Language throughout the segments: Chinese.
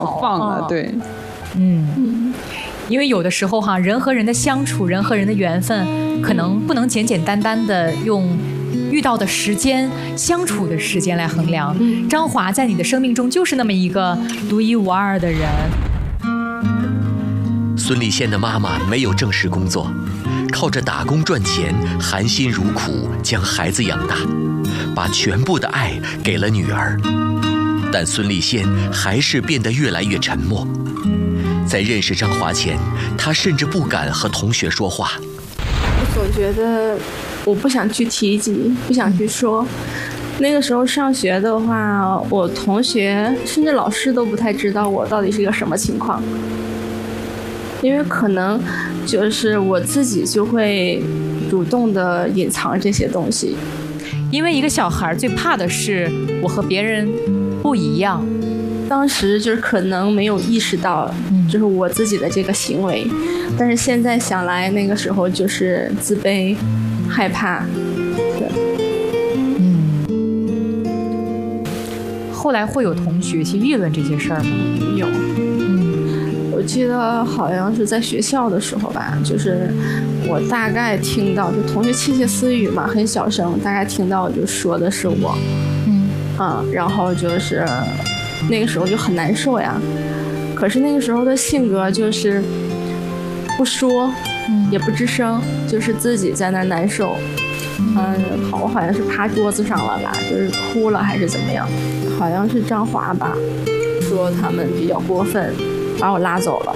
放了，对， 因为有的时候哈，人和人的相处，人和人的缘分，可能不能简简单单的用遇到的时间、相处的时间来衡量。张华在你的生命中就是那么一个独一无二的人。 孙丽仙的妈妈没有正式工作，靠着打工赚钱，含辛茹苦将孩子养大，把全部的爱给了女儿。但孙丽仙还是变得越来越沉默。在认识张华前，她甚至不敢和同学说话。 我总觉得我不想去提及，不想去说。那个时候上学的话，我同学甚至老师都不太知道我到底是一个什么情况，因为可能就是我自己就会主动的隐藏这些东西。 因为一个小孩最怕的是我和别人不一样。 当时就是可能没有意识到，就是我自己的这个行为，但是现在想来，那个时候就是自卑、害怕。对， 后来会有同学去议论这些事儿吗？ 有。我记得好像是在学校的时候吧，就是我大概听到，就同学窃窃私语嘛，很小声，大概听到就说的是我，然后就是那个时候就很难受呀。可是那个时候的性格就是不说，也不吱声，就是自己在那难受。我好像是趴桌子上了吧，就是哭了还是怎么样？好像是张华吧，说他们比较过分，把我拉走了。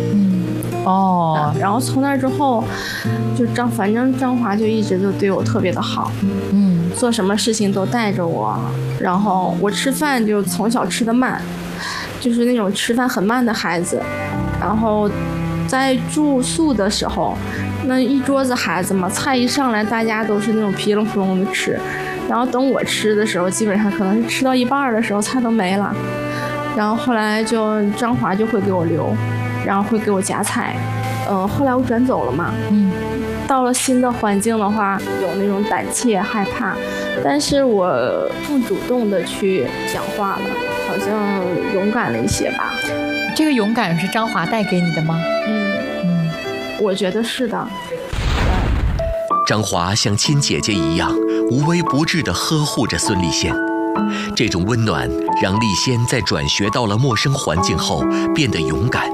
然后从那之后，就反正张华就一直都对我特别的好，做什么事情都带着我，然后我吃饭就从小吃得慢，就是那种吃饭很慢的孩子。然后在住宿的时候，那一桌子孩子嘛，菜一上来，大家都是那种噼里扑隆的吃，然后等我吃的时候，基本上可能是吃到一半的时候，菜都没了。然后后来就张华就会给我留，然后会给我夹菜。后来我转走了嘛，到了新的环境的话，有那种胆怯害怕，但是我不主动的去讲话了，好像勇敢了一些吧。 这个勇敢是张华带给你的吗？ 我觉得是的。 张华像亲姐姐一样无微不至地呵护着孙丽仙，这种温暖让丽仙在转学到了陌生环境后变得勇敢。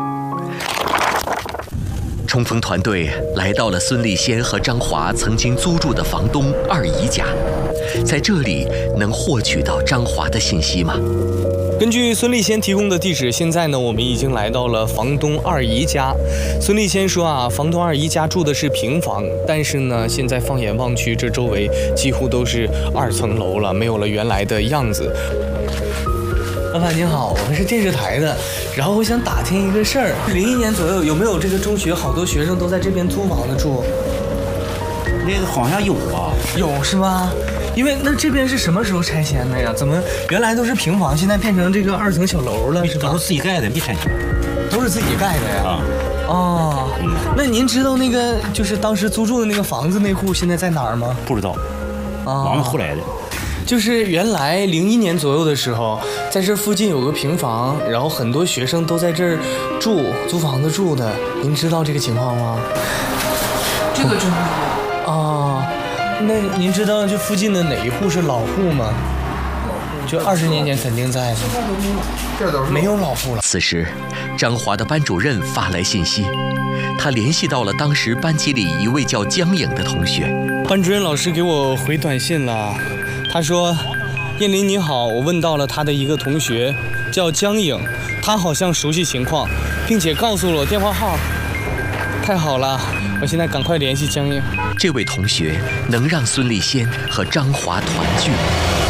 冲锋团队来到了孙丽仙和张华曾经租住的房东二姨家，在这里能获取到张华的信息吗？ 根据孙丽仙提供的地址，现在呢，我们已经来到了房东二姨家。孙丽仙说啊，房东二姨家住的是平房，但是呢，现在放眼望去，这周围几乎都是2层楼了，没有了原来的样子。老板您好，我们是电视台的，然后我想打听一个事儿，01年左右有没有这个中学好多学生都在这边租房子住？ 那个好像有啊， 有是吧？因为那这边是什么时候拆迁的呀？怎么原来都是平房，现在变成这个2层小楼了，是吧？ 都是自己盖的，没拆迁。 都是自己盖的呀？那您知道那个就是当时租住的那个房子那户现在在哪儿吗？ 不知道，我们后来的。 就是原来01年左右的时候，在这附近有个平房，然后很多学生都在这儿住，租房子住的。您知道这个情况吗？这个真不知道。那您知道这附近的哪一户是老户吗？就20年前肯定在的，没有老户了。 此时，张华的班主任发来信息，他联系到了当时班级里一位叫江颖的同学。 班主任老师给我回短信了，他说：“燕林你好，我问到了他的一个同学，叫江颖，他好像熟悉情况，并且告诉了我电话号。太好了，我现在赶快联系江颖。” 这位同学能让孙丽仙和张华团聚。